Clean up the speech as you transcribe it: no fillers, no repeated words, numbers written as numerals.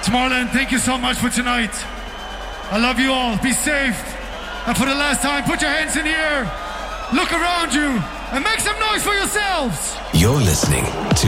Tomorrowland, thank you so much for tonight. I love you all. Be safe. And for the last time, put your hands in the air. Look around you and make some noise for yourselves. You're listening to